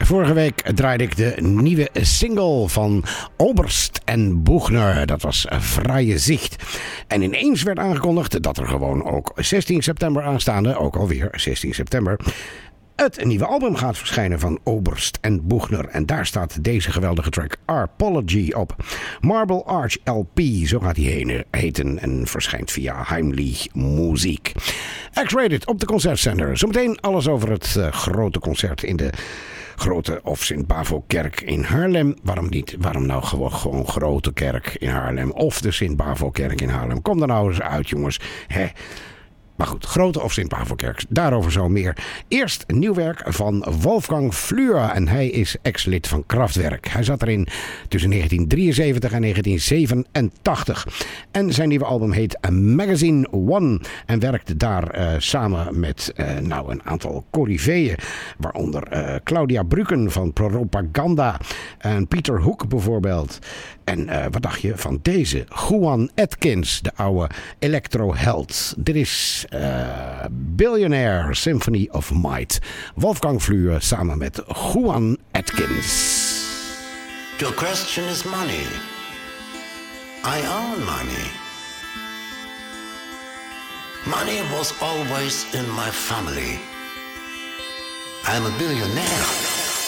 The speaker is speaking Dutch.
Vorige week draaide ik de nieuwe single van Oberst en Buchner. Dat was Vrije Zicht. En ineens werd aangekondigd dat er gewoon ook 16 september aanstaande, ook alweer 16 september... het nieuwe album gaat verschijnen van Oberst en Buchner. En daar staat deze geweldige track Apology op. Marble Arch LP, zo gaat hij heten. En verschijnt via Heimlich Muziek. X-Rated op de concertzender. Zometeen alles over het grote concert in de Grote of Sint-Bavo-kerk in Haarlem. Waarom niet? Waarom nou gewoon Grote Kerk in Haarlem? Of de Sint-Bavo-kerk in Haarlem? Kom er nou eens uit, jongens. Hè? Maar goed, Grote of Sint-Bavo-kerk, daarover zo meer. Eerst nieuw werk van Wolfgang Flür en hij is ex-lid van Kraftwerk. Hij zat erin tussen 1973 en 1987. En zijn nieuwe album heet Magazine One en werkte daar samen met een aantal coryfeeën. Waaronder Claudia Brücken van Propaganda en Pieter Hoek bijvoorbeeld. En wat dacht je van deze? Juan Atkins, de oude electro-held. Dit is Billionaire Symphony of Might. Wolfgang Flür samen met Juan Atkins. Your question is money. I own money. Money was always in my family. I'm a billionaire.